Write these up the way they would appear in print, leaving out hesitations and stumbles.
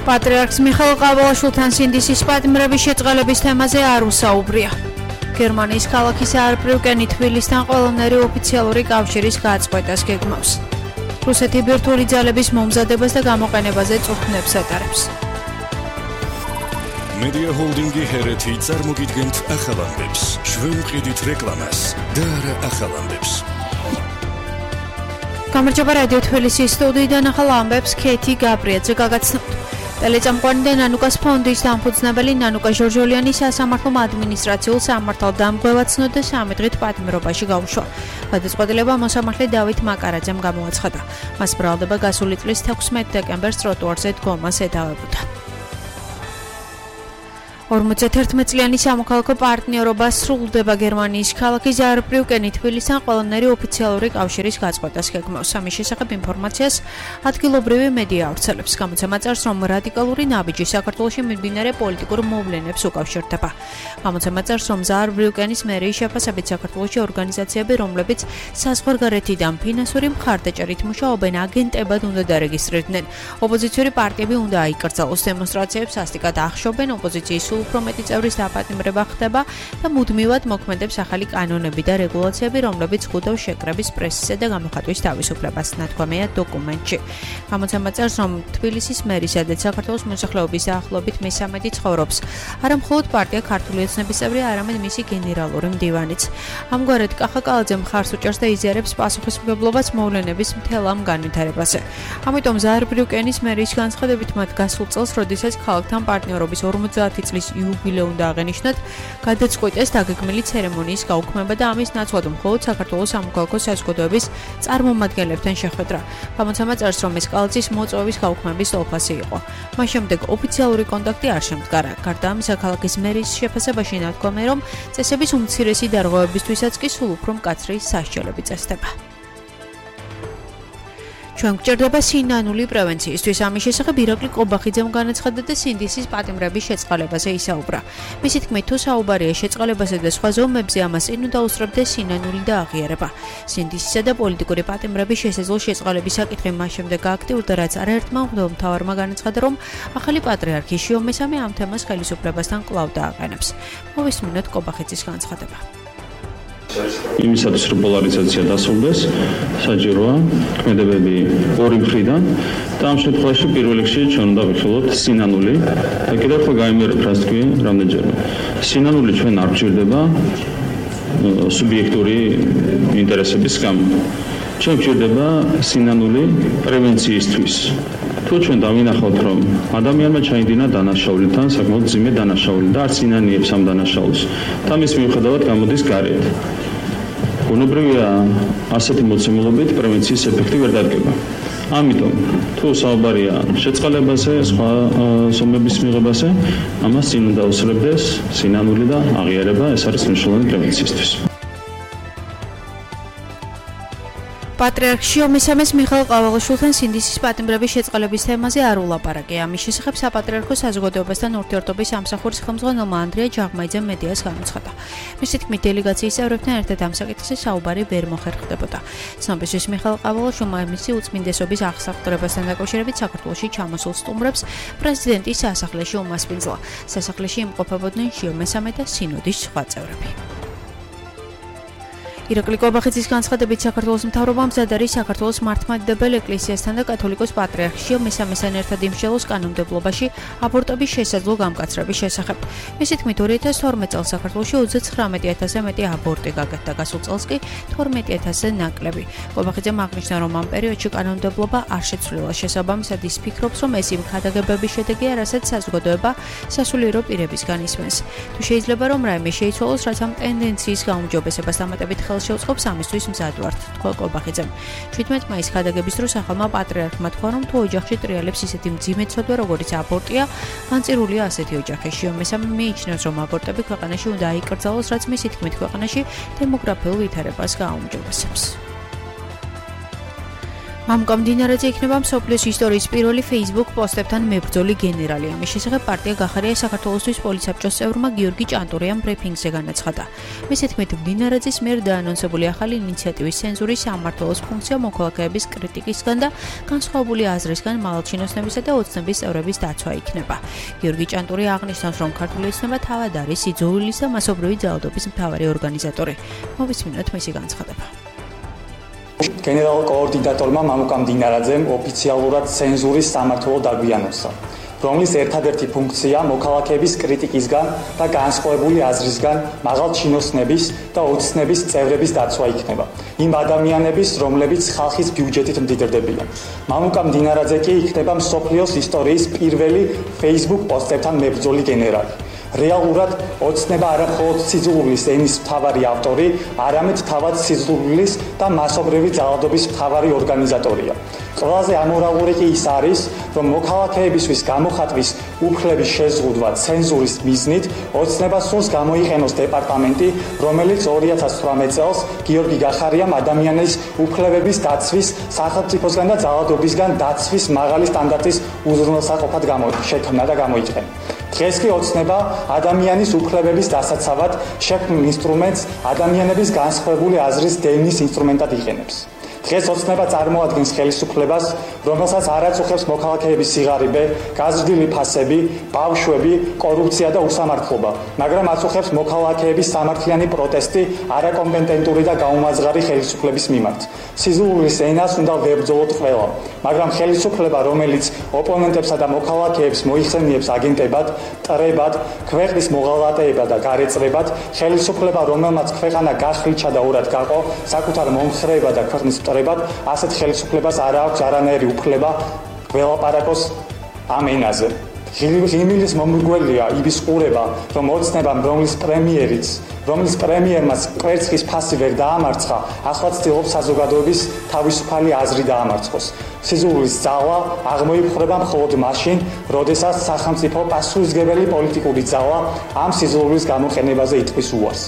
Patriarchs Mikhail Qavalashviltan სინდისის პატიმრების შეწყალების თემაზე არ უსაუბრია. გერმანიის ქალაქის არბრიუკენი თბილისთან ყველანაირი ოფიციალური კავშირის გაწყვეტას გეგმავს. რუსეთი ბირთვული ძალების მომზადებას და გამოყენებაზე წვრთნებს ატარებს. Media Holdingi Hereti წარმოგიდგენთ ახალ ამბებს. შვენყიდით რეკლამას და არა ახალ ამბებს. გამარჯობა რადიო თბილისის სტუდიიდან ახალ ამბებს ქეთი გაბრიაძე გაგაცნობთ. ტელეწამყვანი და ნანუკას ფონდის დამფუძნებელი ნანუკა ჟორჟოლიანი სასამართლო ადმინისტრაციულ სამართალდამღვევად ცნობდა 3 დღით პატიმრობაში გაუშვა. გადაწყვეტილება მოსამართლე დავით მაკარაძემ გამოაცხადა. მას ბრალდება გასული წლის 16 დეკემბერს ტროტუარზე დგომას ედავებოდა. 51 წლიანი სამოქალაქო პარტნიორობა სრულდება გერმანიის ქალაქის არბრიუკენი თბილისთან ყველანაირი ოფიციალური კავშირის გაწყვეტას გეგმავს. ამის შესახებ ინფორმაციას ადგილობრივი მედია ავრცელებს. გამოცემა წერს, რომ რადიკალური ნაბიჯი საქართველოში მიმდინარე პოლიტიკურ მოვლენებს უკავშირდება. გამოცემა წერს, რომ არბრიუკენის მერიის შეფასებით საქართველოში ორგანიზაციები, რომლებიც საზღვარგარეთიდან ფინანსური მხარდაჭერით მუშაობენ, აგენტებად უნდა დარეგისტრირდნენ. ოპოზიციური პარტიები უნდა აიკრძალოს. დემონსტრაციებს სასტიკად ახშობენ, ოპოზიციის უფრო მეტი წევრის დაპატიმრება ხდება და მუდმივად მოქმედებს ახალი კანონები და რეგულაციები, რომლებიც ხვდავს შეკრების პრესისა და გამოხატვის თავისუფლებას, ნათქვამია დოკუმენტში. გამოცემა წერს, რომ თბილისის მერისა და საქართველოს მოსახლეობის დაახლოებით მე-13 ცხოვრობს. არა მხოლოდ პარტია ქართული ოცნების წევრი, არამედ მისი გენერალური მდივანიც. ამგვარად კახა კალაძე მხარს უჭერს და იზიარებს პასუხისმგებლობას მოვლენების მთელ ამ განვითარებაზე. ამიტომ არბრიუკენის მერიის განცხადებით მათ გასულ წელს, როდესაც ქალაქთან პარტნიორობის 50 წლის იუბილე უნდა აღენიშნათ, გადაწყვეტეს დაგეგმილი ცერემონიის გაუქმება და ამის ნაცვლად მხოლოდ საქართველოს სამოქალაქო საზოგადოების წარმომადგენლებთან შეხვედრა. გამოცემა წერს, რომ ეს კალაძის მოწვევის გაუქმების ტოლფასი იყო. მას შემდეგ ოფიციალური კონტაქტი არ შემდგარა. გარდა ამისა, ქალაქის მერის შეფასებაში ნათქვამია, რომ წესების უმცირესი დარღვევებისთვისაც კი სულ უფრო მკაცრი სასჯელები წესდება. ჩვენ გვჭირდება სინანული პრევენციისთვის. ამის შესახებ ირაკლი კობახიძემ განაცხადა და სინდისის პატიმრების შეწყალებაზე ისაუბრა. მისი თქმით, თუ საუბარია შეწყალებაზე და სხვა ზომებზე, ამას წინ უნდა უსწრებდეს სინანული და აღიარება. სინდისისა და პოლიტიკური პატიმრების შესაძლო შეწყალების საკითხი მას შემდეგ გააქტიურდა, რაც არაერთმა მღვდელმთავარმა განაცხადა, რომ ახალი პატრიარქი შიო მესამე ამ თემას ხელისუფლებასთან კვლავ დააყენებს. მოვისმინოთ კობახიძის განცხადება. იმისათვის რომ პოლარიზაცია დასრულდეს, საჭიროა ქმედებები ორი მხრიდან და ამ შემთხვევაში პირველ რიგში ჩვენ უნდა ვიხილოთ სინანული და კიდევ ხო გაიმეორებ რას თქვი რამდენჯერმე. სინანული ჩვენ არ გვჭირდება სუბიექტური ინტერესების გამო. ჩვენ გვჭირდება სინანული პრევენციისთვის. თუ ჩვენ დავინახავთ, რომ ადამიანმა ჩაიდინა დანაშაულითან, საკმაოდ მძიმე დანაშაული და არც ინანიებს ამ დანაშაულს და მის მიუხედავად გამოდის გარეთ. ბუნებრივია ასეთი მოცემულობით პრევენციის ეფექტი ვერ დადგება. ამიტომ თუ საუბარია შეწყალებაზე, სხვა ზომების მიღებაზე, ამას წინ უნდა უსწრებდეს სინანული და აღიარება, ეს არის მნიშვნელოვანი პრევენციისთვის. პატრიარქ შიო მესამეს მიხეილ ყავალაშვილთან სინდისის პატიმრების შეწყალების თემაზე არ ულაპარაკია. ამის შესახებ საპატრიარქო საზოგადოებასთან ურთიერთობის სამსახურის ხელმძღვანელმა ანდრია ჯაღმაიძემ მედიას განაცხადა. მისი თქმით, დელეგაციის წევრებთან ერთად ამ საკითხზე საუბარი ვერ მოხერხდებოდა. ცნობისთვის მიხეილ ყავალაშვილმა მისი უწმინდესობის აღსაყდრებასთან დაკავშირებით საქართველოში ჩამოსულ სტუმრებს პრეზიდენტის სასახლეში უმასპინძლა. სასახლეში იმყოფებოდნენ შიო მესამე და სინოდის სხვა წევრები. ირაკლი კობახიძის განცხადებით, საქართველოს მთავრობამ მზად არის საქართველოს მართლმადიდებელ ეკლესიასთან და კათოლიკოს პატრიარქ შიო მესამესთან ერთად იმსჯელოს კანონმდებლობაში აბორტების შესაძლო გამკაცრების შესახებ. მისი თქმით, 2012 წელს საქართველოში 39,000-ზე მეტი აბორტი გაკეთდა, გასულ წელს კი 12,000-ზე ნაკლები. კობახიძემ აღნიშნა, რომ ამ პერიოდში კანონმდებლობა არ შეცვლილა. შესაბამისად, ის ფიქრობს, რომ ეს იმ ქადაგებების შედეგია, რასაც საზოგადოება სასულიერო პირებისგან ისმენს. თუ შეიძლება რომ რაიმე შეიცვალოს, რაც ამ ტენდენციის გაუმჯობესებას დამატებით შეუწყობს, ამისთვის მზად ვართ, თქვა კობახიძემ. 17 მაისს ქადაგების დროს ახალმა პატრიარქმა თქვა, რომ თუ ოჯახში ტრიალებს ისეთი მძიმე ცოდვა, როგორც აბორტია, განწირულია ასეთი ოჯახი. შიო მესამე მიიჩნევს, რომ აბორტები ქვეყანაში უნდა აიკრძალოს, რაც მისი თქმით ქვეყანაში დემოგრაფიულ ვითარებას გააუმჯობესებს. მამუკა მდინარეძე იქნება მსოფლიოს ისტორიის პირველი Facebook პოსტებთან მებრძოლი გენერალი. ამის შესახებ პარტია გახარია საქართველოსთვის პოლიცსაბჭოს წევრმა გიორგი ჭანტურიამ ბრიფინგზე განაცხადა. მის თქმით, მდინარეძის მიერ დაანონსებული ახალი ინიციატივის ცენზურის სამმართველოს ფუნქცია მოქალაქეების კრიტიკისგან და განსხვავებული აზრისგან მაღალჩინოსნებისა და ოცნების წევრების დაცვა იქნება. გიორგი ჭანტური აღნიშნავს, რომ ქართული ოცნება თავად არის იძულის და მასობრივი ძალადობის მთავარი ორგანიზატორი. მოვისმინოთ მისი განცხადება. გენერალ კოორდინატორმა მამუკა მდინარაძემ ოფიციალურად ცენზურის სამმართველო დაგვიანონსა, რომლის ერთადერთი ფუნქცია მოქალაქეების კრიტიკისგან და განსხვავებული აზრისგან მაღალჩინოსნების და ოცნების წევრების დაცვა იქნება. იმ ადამიანების, რომლებიც ხალხის ბიუჯეტით მდიდრდებიან. მამუკა მდინარაძე კი იქნება მსოფლიოს ისტორიის პირველი Facebook პოსტებთან მებრძოლი გენერალი. რეალურად ოცნება არა მხოლოდ სიძულვილის ენის მთავარი ავტორი, არამედ თავად სიძულვილის და მასობრივი ძალადობის მთავარი ორგანიზატორია. ყველაზე ამორალური კი ის არის, რომ მოქალაქეებისთვის გამოხატვის უფლების შეზღუდვა ცენზურის მიზნით ოცნებას სურს გამოიყენოს დეპარტამენტი, რომელიც 2018 წელს გიორგი გახარიამ ადამიანის უფლებების დაცვის, სახელმწიფოსგან და ძალადობისგან დაცვის მაღალი სტანდარტის უზრუნველსაყოფად შექმნა და გამოიყენა. დღეს კი ოცნება ადამიანის უფლებების დასაცავად შექმნილ ინსტრუმენტს ადამიანების განსხვავებული აზრის დევნის ინსტრუმენტად იყენებს. დღეს ოცნება წარმოადგენს ხელისუფლებას, რომელსაც არ აწუხებს მოქალაქეების სიღარიბე, გაზრდილი ფასები, ბავშვები, კორუფცია და უსამართლობა, მაგრამ აწუხებს მოქალაქეების სამართლიანი პროტესტი არაკომპეტენტური და გაუმაძღარი ხელისუფლების მიმართ. სიძულვილის ენას უნდა ვებრძოლოთ ყველა, მაგრამ ხელისუფლება, რომელიც ოპონენტებსა და მოქალაქეებს მოიხსენიებს აგენტებად, მტრებად, ქვეყნის მოღალატეებად და გარეწრებად, ხელისუფლება, რომელმაც ქვეყანა გახლიჩა და ორად გაყო, საკუთარ მომხრეებად და ქვეყნის მტრებად, ასეთ ხელისუფლებას არ აქვს არანაირი უფლება ველაპარაკოს ამ ენაზე. ღიმილის მომრგველია ის ყურება, რომ ოცნებამ, რომლის პრემიერმაც კვერცხის ფასი ვერ დაამარცხა, ახლა ცდილობს საზოგადოების თავისუფალი აზრი დაამარცხოს. სიძულვილის ძალა აღმოიფხვრება მხოლოდ მაშინ, როდესაც სახელმწიფო პასუხისმგებელი პოლიტიკური ძალა ამ სიძულვილის გამოყენებაზე იტყვის უარს.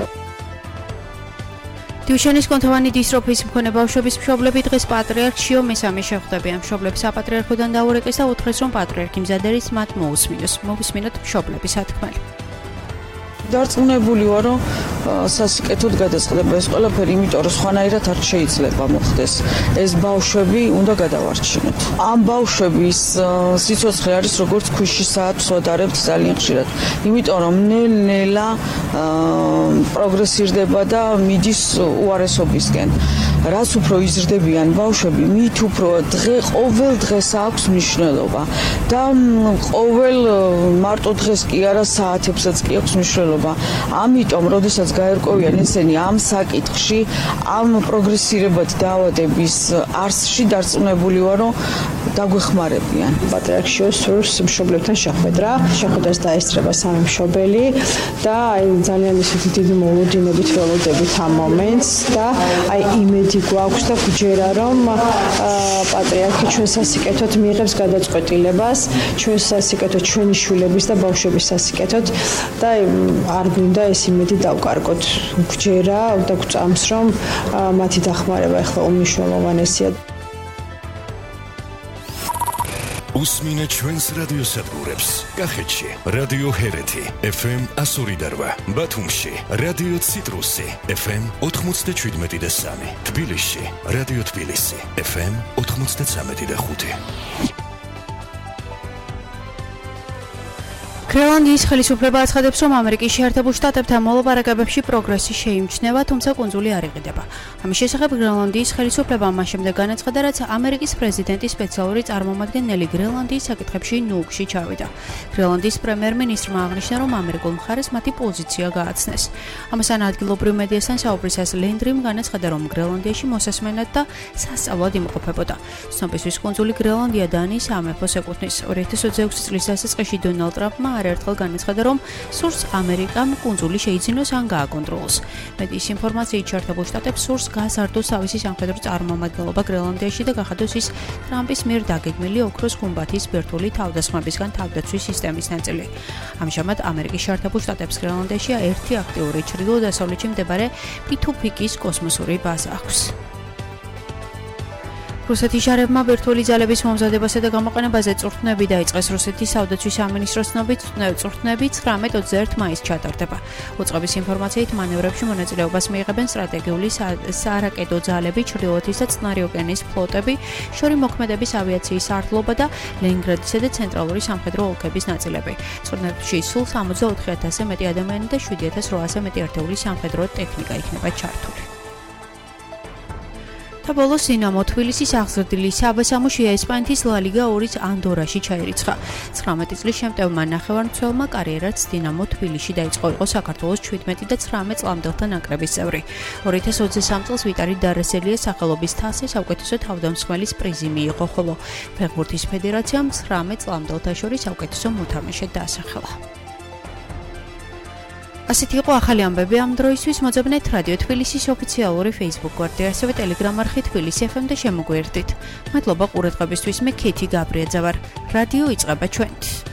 დიუშენის კონთოვანი დისტროფიის მქონე ბავშვების მშობლები დღეს პატრიარქ შიო მესამე შეხვდებიან. მშობლები საპატრიარქოდან დაურეკეს და უთხრეს, რომ პატრიარქი მზადერის მათ მოусმინოს. მოვისმინოთ მშობლების სათქმელი. დარწმუნებული ვარ, რომ სასიკეთოდ გადაწყდება ეს ყველაფერი, იმიტომ რომ სხვანაირად არ შეიძლება მოხდეს. ეს ბავშვები უნდა გადავარჩინოთ. ამ ბავშვების სიცოცხლე არის როგორც ქვიშის საათს ვადარებთ ძალიან ხშირად. იმიტომ რომ ნელ-ნელა პროგრესირდება და მიდის უარესობისკენ. რაც უფრო იზრდებიან ბავშვები, მით უფრო ყოველ დღეს აქვს მნიშვნელობა და ყოველ მარტო დღეს კი არა, საათებსაც კი აქვს მნიშვნელობა. ამიტომ, როდესაც გაერკვევიან ესენი ამ საკითხში, ამ პროგრესირებად დაავადების არსში, დარწმუნებული ვარ, რომ დაგვეხმარებიან. პატრიარქ შიოს სურს მშობლებთან შეხვედრა. შეხვედრას დაესწრება სამი მშობელი და ძალიან ისეთი დიდი მოლოდინებით ველოდებით ამ მომენტს და იმედი გვაქვს და გვჯერა, რომ პატრიარქი ჩვენ სასიკეთოდ მიიღებს გადაწყვეტილებას, ჩვენ სასიკეთოდ ჩვენი შვილების და ბავშვების სასიკეთოდ და არ გვინდა ეს იმედი დავკარგოთ. გვჯერა და გვწამს, რომ მათი დახმარება ახლა უმნიშვნელოვანესია. უსმინე ჩვენს რადიოსადგურებს. კახეთში რადიო ჰერეთი FM 102.8, ბათუმში რადიო ციტრუსი FM 97.3, თბილისში რადიო თბილისი FM 93.5. გრენლანდიის ხელისუფლება აცხადებს, რომ ამერიკის შეერთებულ შტატებთან მოლაპარაკებებში პროგრესი შეიმჩნევა, თუმცა კუნძული არ იყიდება. ამის შესახებ გრენლანდიის ხელისუფლებამ მას შემდეგ განაცხადა, რაც ამერიკის პრეზიდენტის სპეციალური წარმომადგენელი გრენლანდიის საკითხებში ნუგში ჩავიდა. გრენლანდიის პრემიერ-მინისტრმა აღნიშნა, რომ ამერიკულ მხარეს მათი პოზიცია გააცნეს. ამასთან ადგილობრივ მედიასთან საუბრისას ლენდრიმ განაცხადა, რომ გრენლანდიაში მოსასმენად და სასწავლად იმყოფებოდა. ცნობისთვის კუნძული გრენლანდია დანიის სამეფოს ეკუთვნის. 2026 წლის დასაწყისში დონალდ ტრამპმა არაერთხელ განაცხადა, რომ სურს ამერიკამ კუნძული შეიძინოს ან გააკონტროლოს. მედიის ინფორმაციით შეერთებულ შტატებს სურს გაზარდოს თავისი სამხედრო წარმომადგენლობა გრენლანდიაში და გახადოს ის ტრამპის მიერ დაგეგმილი ოქროს გუმბათის ბირთვული თავდასხმებისგან თავდაცვის სისტემის ნაწილი. ამჟამად ამერიკის შეერთებულ შტატებს გრენლანდიაში ერთი აქტიური ჩრდილო-დასავლეთში მდებარე პითუფიკის კოსმოსური ბაზა აქვს. რუსეთის ჟარებმა ბირთვული ძალების მომზადებასა და გამოყენებაზე წვრთნები დაიწყეს. რუსეთის საუდაცვის სამინისტროს ცნობით, წვრთნები 19-21 მაისს ჩატარდება. უწყების ინფორმაციით მანევრებში მონაწილეობას მიიღებენ სტრატეგიული სარაკეტო ძალები, ჩრდილოეთის და წყნარი ოკეანის ფლოტები, შორი მოქმედების ავიაციის არტილობა და ლენინგრადისა და ცენტრალური სამხედრო ოლქების ნაწილები. წვრთნებში სულ 64,000-ზე მეტი ადამიანი და 7,800-ზე მეტი ერთეული სამხედრო ტექნიკა იქნება ჩართული. და ბოლოს დინამო თბილისის აღზრდილი საბასამუშია ესპანეთის ლა ლიგა 2-ს ანდორაში ჩაირიცხა. 19 წლის შემტევმა ნახევარმცველმა კარიერაც დინამო თბილისში დაიწყო, იყო საქართველოს 17 და 19 წლამდელთა ნაკრების წევრი. 2023 წელს ვიტარი დარესელია სახელობის თასი საუკეთესო თავდამსხმელის პრიზი მიიღო, ხოლო ფეხბურთის ფედერაციამ 19 წლამდელთა შორის საუკეთესო მოთამაშედ დაასახელა. ასეთი იყო ახალი ამბები ამ დროისთვის. მოძებნეთ რადიო თბილისის ოფიციალური Facebook გვერდი, ასევე Telegram არხი თბილისი FM და შემოგვიერთდით. მადლობა ყურადღებისთვის. მე ქეთი გაბრიაძე ვარ. რადიო იწყება ჩვენთვის.